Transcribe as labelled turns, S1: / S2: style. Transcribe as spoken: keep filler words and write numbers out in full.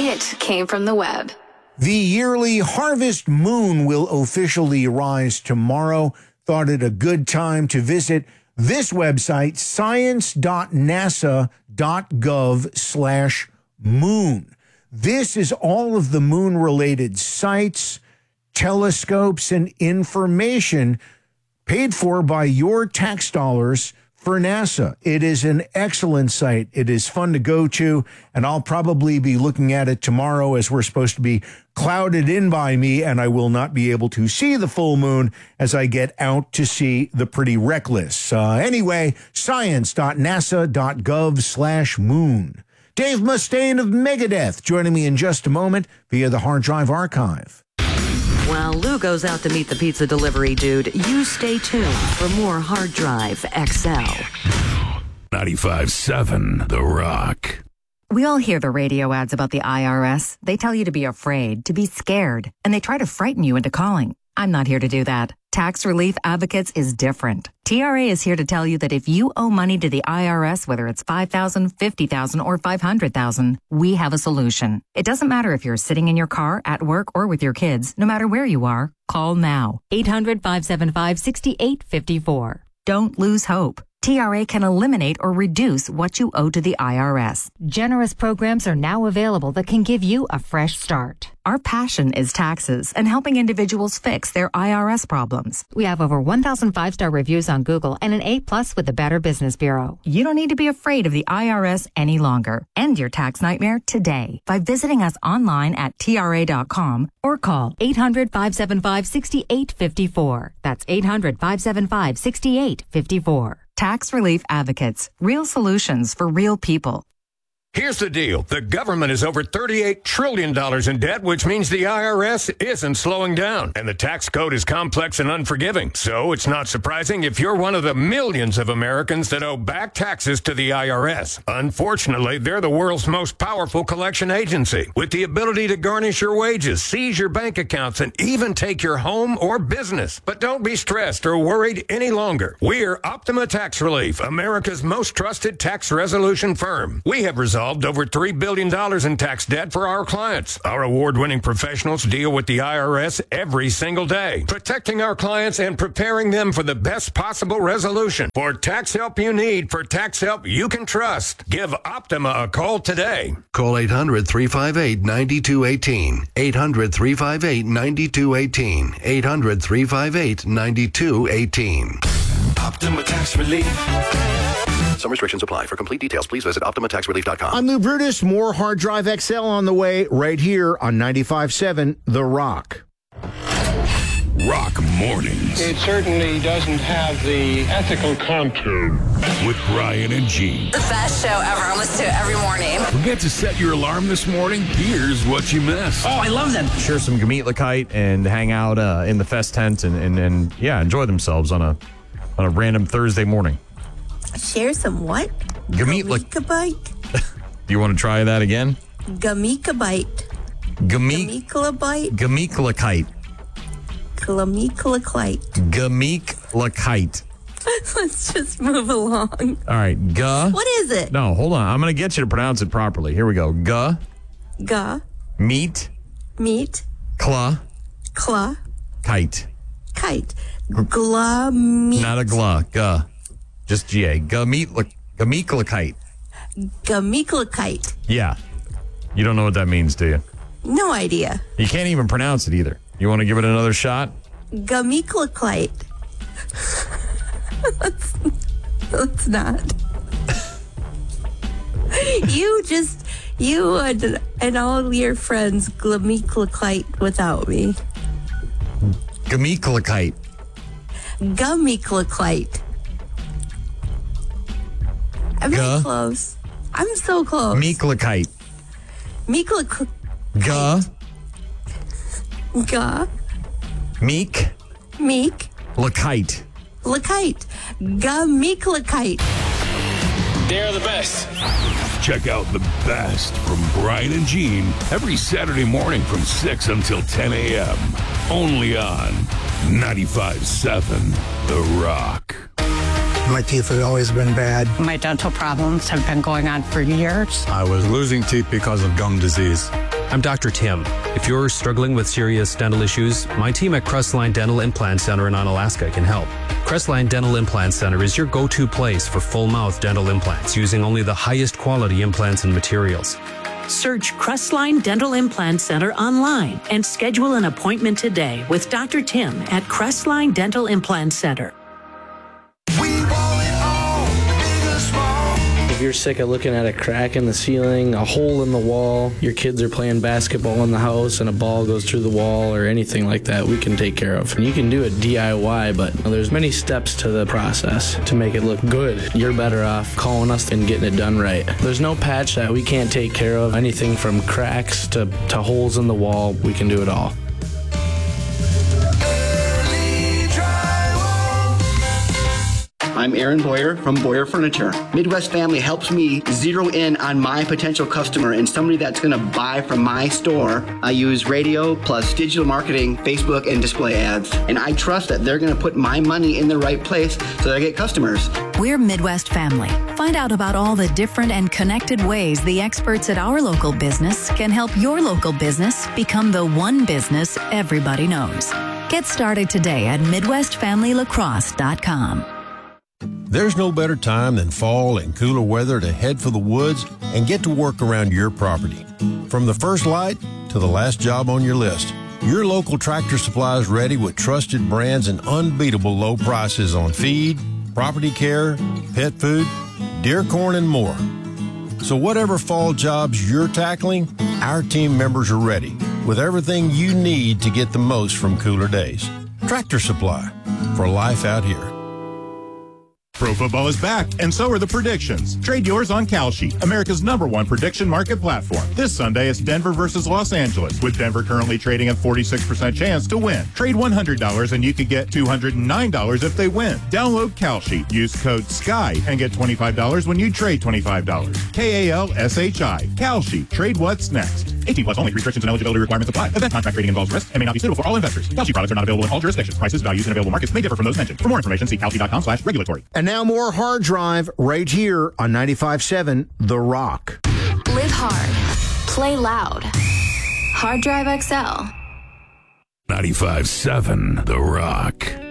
S1: It came from the web.
S2: The yearly harvest moon will officially rise tomorrow. Thought it a good time to visit this website, science.nasa.gov slash moon. This is all of the moon-related sites, telescopes, and information paid for by your tax dollars for NASA. It is an excellent site. It is fun to go to, and I'll probably be looking at it tomorrow as we're supposed to be clouded in by me, and I will not be able to see the full moon as I get out to see the pretty reckless. Uh, anyway, science.nasa.gov slash moon. Dave Mustaine of Megadeth joining me in just a moment via the Hard Drive Archive.
S3: While Lou goes out to meet the pizza delivery dude, you stay tuned for more Hard Drive X L.
S4: ninety-five point seven The Rock.
S5: We all hear the radio ads about the I R S. They tell you to be afraid, to be scared, and they try to frighten you into calling. I'm not here to do that. Tax Relief Advocates is different. T R A is here to tell you that if you owe money to the I R S, whether it's five thousand dollars, fifty thousand dollars, or five hundred thousand dollars, we have a solution. It doesn't matter if you're sitting in your car, at work, or with your kids. No matter where you are, call now. eight hundred, five seven five, six eight five four. Don't lose hope. T R A can eliminate or reduce what you owe to the I R S.
S6: Generous programs are now available that can give you a fresh start.
S5: Our passion is taxes and helping individuals fix their I R S problems.
S6: We have over one thousand five-star reviews on Google and an A plus with the Better Business Bureau.
S5: You don't need to be afraid of the I R S any longer. End your tax nightmare today by visiting us online at T R A dot com or call
S6: eight hundred, five seven five, six eight five four. That's eight hundred, five seven five, six eight five four.
S5: Tax Relief Advocates. Real solutions for real people.
S7: Here's the deal. The government is over thirty-eight trillion dollars in debt, which means the I R S isn't slowing down. And the tax code is complex and unforgiving. So it's not surprising if you're one of the millions of Americans that owe back taxes to the I R S. Unfortunately, they're the world's most powerful collection agency, with the ability to garnish your wages, seize your bank accounts, and even take your home or business. But don't be stressed or worried any longer. We're Optima Tax Relief, America's most trusted tax resolution firm. We have resolved over three billion dollars in tax debt for our clients. Our award-winning professionals deal with the I R S every single day, protecting our clients and preparing them for the best possible resolution. For tax help you need, for tax help you can trust, give Optima a call today.
S8: Call eight hundred, three five eight, nine two one eight. eight hundred, three five eight, nine two one eight. eight hundred, three five eight, nine two one eight.
S9: Optima Tax Relief.
S8: Some restrictions apply. For complete details, please visit Optima Tax Relief dot com.
S2: I'm Lou Brutus. More Hard Drive X L on the way right here on ninety-five point seven The Rock.
S4: Rock Mornings.
S10: It certainly doesn't have the ethical contour.
S4: With Brian and Gene.
S11: The best show ever. I listen to it every morning.
S4: Forget to set your alarm this morning? Here's what you missed.
S12: Oh, I love them. Share some Gemeetlakite and hang out uh, in the fest tent and, and, and, yeah, enjoy themselves on a on a random Thursday morning.
S13: Share some what?
S12: Gemeetlakite. Do you want to try that again?
S13: Gemeeklabite.
S12: Gemeek.
S13: Gemeeklabite.
S12: Gemeeklakite.
S13: Gemeeklakite.
S12: Gemeeklakite.
S13: Let's just move along.
S12: All right, G.
S13: What is it?
S12: No, hold on. I'm going to get you to pronounce it properly. Here we go. G.
S13: G.
S12: Meat.
S13: Meat.
S12: Cla.
S13: Cla.
S12: Kite.
S13: Kite. Gla. Meat.
S12: Not a gla. G. Just G A. Gemeeklakite.
S13: Gemeeklakite.
S12: Yeah. You don't know what that means, do you?
S13: No idea.
S12: You can't even pronounce it either. You want to give it another shot?
S13: Gemeeklakite. let's, let's not. You just, you and, and all your friends Gemeeklakite without me.
S12: Gemeeklakite.
S13: Gemeeklakite. I'm
S12: Guh.
S13: not close. I'm so close.
S12: Meeklakite.
S13: Meeklakite.
S12: Guh.
S13: Guh.
S12: Meek.
S13: Meek.
S12: Lakite.
S13: Lakite. Gemeeklakite.
S10: They're the best.
S4: Check out the best from Brian and Gene every Saturday morning from six until ten a.m. Only on ninety-five point seven The Rock.
S14: My teeth have always been bad.
S15: My dental problems have been going on for years.
S16: I was losing teeth because of gum disease.
S1: I'm Doctor Tim. If you're struggling with serious dental issues, my team at Crestline Dental Implant Center in Onalaska can help. Crestline Dental Implant Center is your go-to place for full-mouth dental implants using only the highest quality implants and materials.
S15: Search Crestline Dental Implant Center online and schedule an appointment today with Doctor Tim at Crestline Dental Implant Center.
S16: If you're sick of looking at a crack in the ceiling, a hole in the wall, your kids are playing basketball in the house and a ball goes through the wall or anything like that, we can take care of. And you can do it D I Y, but there's many steps to the process to make it look good. You're better off calling us and getting it done right. There's no patch that we can't take care of. Anything from cracks to, to holes in the wall, we can do it all.
S17: I'm Aaron Boyer from Boyer Furniture. Midwest Family helps me zero in on my potential customer and somebody that's going to buy from my store. I use radio plus digital marketing, Facebook, and display ads. And I trust that they're going to put my money in the right place so that I get customers.
S18: We're Midwest Family. Find out about all the different and connected ways the experts at our local business can help your local business become the one business everybody knows. Get started today at midwest family lacrosse dot com.
S19: There's no better time than fall and cooler weather to head for the woods and get to work around your property. From the first light to the last job on your list, your local Tractor Supply is ready with trusted brands and unbeatable low prices on feed, property care, pet food, deer corn, and more. So whatever fall jobs you're tackling, our team members are ready with everything you need to get the most from cooler days. Tractor Supply, for life out here.
S20: Pro football is back, and so are the predictions. Trade yours on Kalshi, America's number one prediction market platform. This Sunday, it's Denver versus Los Angeles, with Denver currently trading a forty-six percent chance to win. Trade one hundred dollars and you could get two hundred nine dollars if they win. Download Kalshi, use code SKY, and get twenty-five dollars when you trade twenty-five dollars. K A L S H I. Kalshi. Trade what's next. eighteen plus only. Restrictions and eligibility requirements apply. Event contract trading involves risk and may not be suitable for all investors. Kalshi products are not available in all jurisdictions. Prices, values, and available markets may differ from those mentioned. For more information, see kalshi.com slash regulatory.
S2: And now more Hard Drive right here on ninety-five point seven The Rock.
S21: Live hard. Play loud. Hard Drive X L.
S4: ninety-five point seven The Rock.